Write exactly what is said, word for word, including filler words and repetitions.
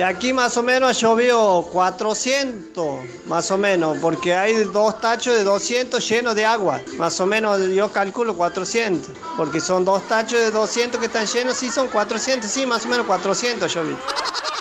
aquí más o menos llovió cuatrocientos, más o menos, porque hay dos tachos de doscientos llenos de agua. Más o menos yo calculo cuatrocientos, porque son dos tachos de doscientos que están llenos, sí son cuatrocientos, sí, más o menos cuatrocientos yo vi.